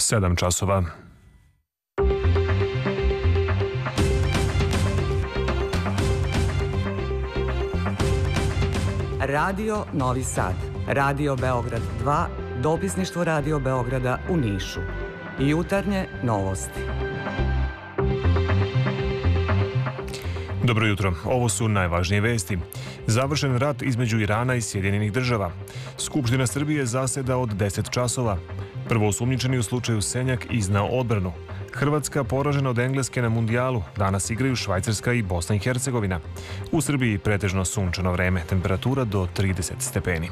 7 časova. Radio Novi Sad, Radio Beograd 2, dopisništvo Radio Beograda u Nišu. Jutarnje novosti. Dobro jutro, ovo su najvažnije vesti. Završen rat između Irana i Sjedinjenih država. Skupština Srbije zaseda od 10 časova. Prvoosumnjičeni u slučaju Senjak iznao odbranu. Hrvatska poražena od Engleske na mundijalu. Danas igraju Švajcarska i Bosna i Hercegovina. U Srbiji pretežno sunčano vreme, temperatura do 30 stepeni.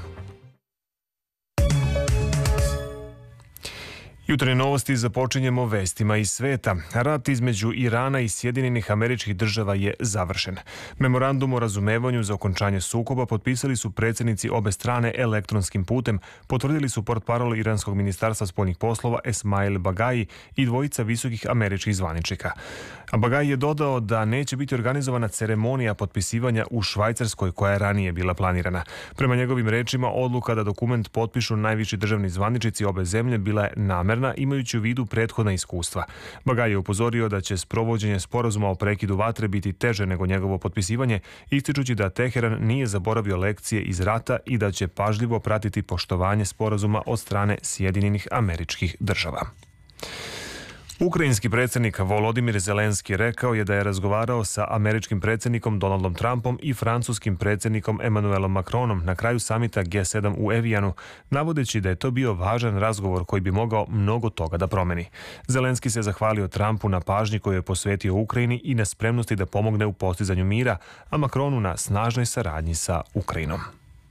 Jutarnje novosti započinjemo vestima iz sveta. Rat između Irana i Sjedinjenih Američkih Država je završen. Memorandum o razumevanju za okončanje sukoba potpisali su predsjednici obe strane elektronskim putem, potvrdili su portparol Iranskog ministarstva spoljnih poslova Esmail Bagaji i dvojica visokih američkih zvaničnika. A Bagaji je dodao da neće biti organizovana ceremonija potpisivanja u Švajcarskoj koja je ranije bila planirana. Prema njegovim rečima, odluka da dokument potpišu najviši državni zvaničnici obe zemlje bila je namerna, imajući u vidu prethodna iskustva. Bagaji je upozorio da će sprovođenje sporazuma o prekidu vatre biti teže nego njegovo potpisivanje, ističući da Teheran nije zaboravio lekcije iz rata i da će pažljivo pratiti poštovanje sporazuma od strane Sjedinjenih Američkih Država. Ukrajinski predsjednik Volodimir Zelenski rekao je da je razgovarao sa američkim predsjednikom Donaldom Trumpom i francuskim predsjednikom Emmanuelom Macronom na kraju samita G7 u Evijanu, navodeći da je to bio važan razgovor koji bi mogao mnogo toga da promeni. Zelenski se zahvalio Trumpu na pažnji koju je posvetio Ukrajini i na spremnosti da pomogne u postizanju mira, a Macronu na snažnoj saradnji sa Ukrajinom.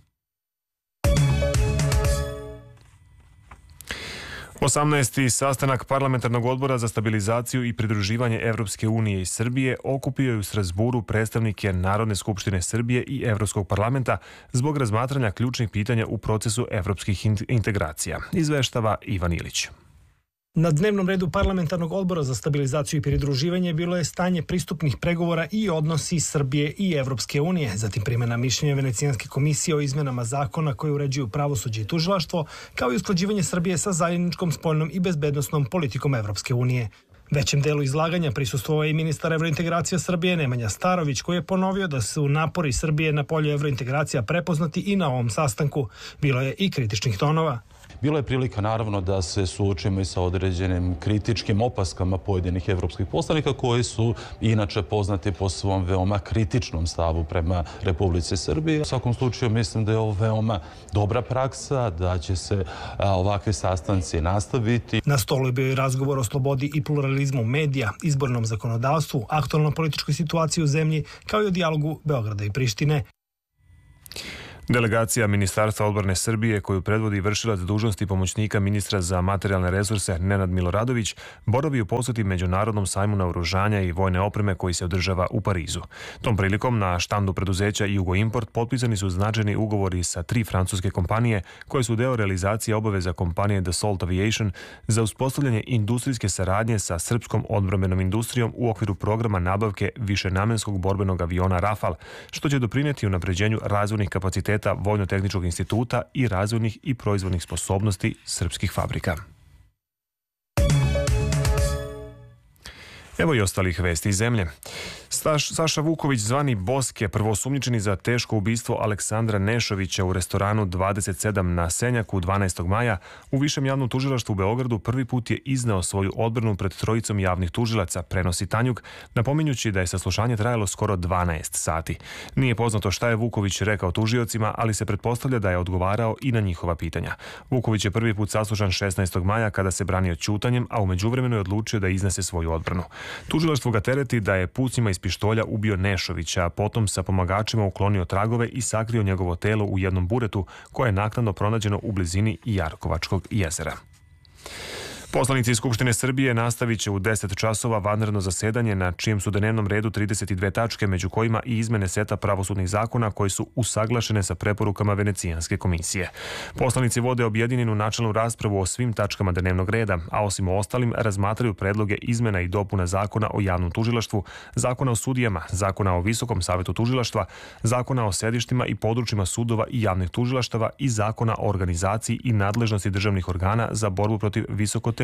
Osamnaesti sastanak Parlamentarnog odbora za stabilizaciju i pridruživanje Evropske unije i Srbije okupio je u Strazburu predstavnike Narodne skupštine Srbije i Evropskog parlamenta zbog razmatranja ključnih pitanja u procesu evropskih integracija, izveštava Ivan Ilić. Na dnevnom redu Parlamentarnog odbora za stabilizaciju i pridruživanje bilo je stanje pristupnih pregovora i odnosi Srbije i Evropske unije, zatim primjena mišljenja Venecijanske komisije o izmenama zakona koji uređuju pravosuđe i tužilaštvo, kao i usklađivanje Srbije sa zajedničkom spoljnom i bezbednosnom politikom Evropske unije. Većem delu izlaganja prisustvovao je i ministar evrointegracija Srbije Nemanja Starović, koji je ponovio da su napori Srbije na polju evrointegracija prepoznati i na ovom sastanku. Bilo je i kritičnih tonova. Bilo je prilika naravno da se suočimo i sa određenim kritičkim opaskama pojedinih evropskih poslanika koji su inače poznati po svom veoma kritičnom stavu prema Republici Srbiji. U svakom slučaju mislim da je ovo veoma dobra praksa, da će se ovakvi sastanci nastaviti. Na stolu je bio i razgovor o slobodi i pluralizmu medija, izbornom zakonodavstvu, aktualnoj političkoj situaciji u zemlji, kao i o dijalogu Beograda i Prištine. Delegacija Ministarstva odbrane Srbije, koju predvodi vršilac dužnosti pomoćnika ministra za materijalne resurse Nenad Miloradović, boravi u posjeti Međunarodnom sajmu naoružanja i vojne opreme koji se održava u Parizu. Tom prilikom na štandu preduzeća Jugoimport potpisani su značajni ugovori sa 3 francuske kompanije koje su deo realizacije obaveza kompanije Dassault Aviation za uspostavljanje industrijske saradnje sa srpskom odbrambenom industrijom u okviru programa nabavke višenamenskog borbenog aviona Rafale, što će doprinijeti unapređenju razvojnih kapaciteta Vojno-tehničkog instituta i razvojnih i proizvodnih sposobnosti srpskih fabrika. Evo i ostalih vesti iz zemlje. Saša Vuković, zvani Boske, prvoosumnjičeni za teško ubistvo Aleksandra Nešovića u restoranu 27 na Senjaku 12. maja, u Višem javnom tužilaštvu u Beogradu prvi put je izneo svoju odbranu pred trojicom javnih tužilaca, prenosi Tanjug, napominjući da je saslušanje trajalo skoro 12 sati. Nije poznato šta je Vuković rekao tužiocima, ali se pretpostavlja da je odgovarao i na njihova pitanja. Vuković je prvi put saslušan 16. maja kada se branio ćutanjem, a u međuvremenu je odlučio da iznese svoju odbranu. Tužilaštvo ga tereti da je pucnjima iz pištolja ubio Nešovića, a potom sa pomagačima uklonio tragove i sakrio njegovo telo u jednom buretu koje je naknadno pronađeno u blizini Jarkovačkog jezera. Poslanici Skupštine Srbije nastavit će u 10 časova vanredno zasedanje na čijem su dnevnom redu 32 tačke, među kojima i izmene seta pravosudnih zakona koje su usaglašene sa preporukama Venecijanske komisije. Poslanici vode objedinjenu načelnu raspravu o svim tačkama dnevnog reda, a osim ostalim razmatraju predloge izmena i dopuna Zakona o javnom tužilaštvu, Zakona o sudijama, Zakona o Visokom savetu tužilaštva, Zakona o sedištima i područjima sudova i javnih tužilaštava i Zakona o organizaciji i nadležnosti državnih organa za borbu protiv visokotehnološkog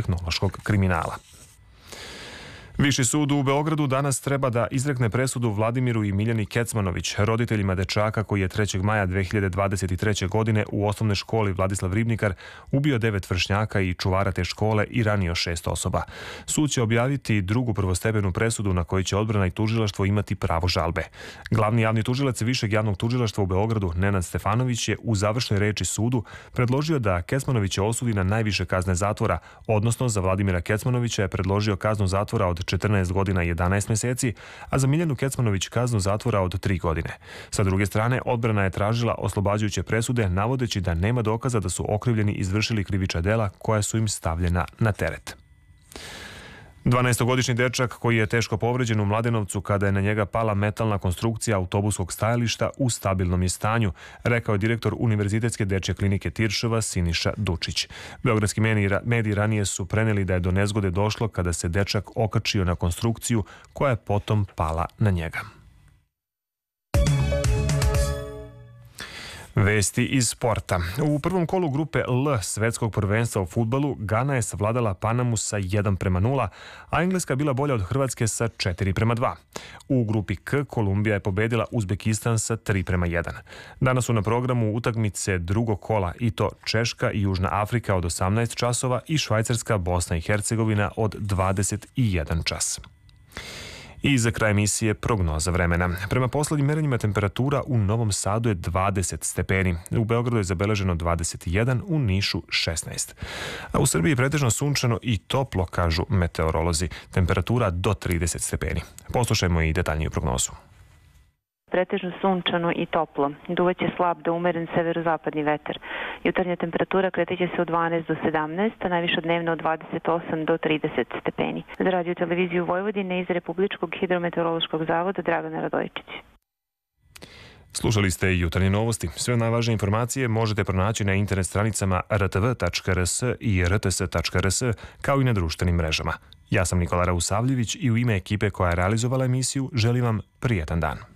tehnološkog kriminala. Viši sud u Beogradu danas treba da izrekne presudu Vladimiru i Miljani Kecmanović, roditeljima dečaka koji je 3. maja 2023. godine u osnovnoj školi Vladislav Ribnikar ubio 9 vršnjaka i čuvara te škole i ranio 6 osoba. Sud će objaviti drugu prvostepenu presudu na kojoj će odbrana i tužilaštvo imati pravo žalbe. Glavni javni tužilac Višeg javnog tužilaštva u Beogradu, Nenad Stefanović, je u završnoj reči sudu predložio da Kecmanovića osudi na najviše kazne zatvora, odnosno za Vladimira Kecmanovića je predložio kaznu zatvora od 14 godina i 11 meseci, a za Miljanu Kecmanović kaznu zatvora od 3 godine. Sa druge strane, odbrana je tražila oslobađajuće presude, navodeći da nema dokaza da su okrivljeni izvršili krivična dela koja su im stavljena na teret. 12-godišnji dečak koji je teško povređen u Mladenovcu kada je na njega pala metalna konstrukcija autobuskog stajališta u stabilnom je stanju, rekao je direktor Univerzitetske dečje klinike Tiršova Siniša Dučić. Beogradski mediji ranije su preneli da je do nezgode došlo kada se dečak okačio na konstrukciju koja je potom pala na njega. Vesti iz sporta. U prvom kolu grupe L svetskog prvenstva u fudbalu Gana je savladala Panamu sa 1:0, a Engleska bila bolja od Hrvatske sa 4:2. U grupi K Kolumbija je pobedila Uzbekistan sa 3:1. Danas su na programu utakmice drugog kola i to Češka i Južna Afrika od 18 časova i Švajcarska, Bosna i Hercegovina od 21 čas. I za kraj emisije prognoza vremena. Prema poslednjim merenjima temperatura u Novom Sadu je 20 stepeni. U Beogradu je zabeleženo 21, u Nišu 16. A u Srbiji je pretežno sunčano i toplo, kažu meteorolozi. Temperatura do 30 stepeni. Poslušajmo i detaljniju prognozu. Pretežno sunčano i toplo. Duvaće slab do umeren severozapadni vetar. Jutarnja temperatura kretaće se od 12 do 17, a najviša dnevno od 28 do 30 stepeni. Za radio televiziju Vojvodine iz Republičkog hidrometeorološkog zavoda Dragana Radojičić. Slušali ste jutarnje novosti. Sve najvažnije informacije možete pronaći na internet stranicama rtv.rs i rts.rs, kao i na društvenim mrežama. Ja sam Nikola Rausavljević i u ime ekipe koja je realizovala emisiju želim vam prijetan dan.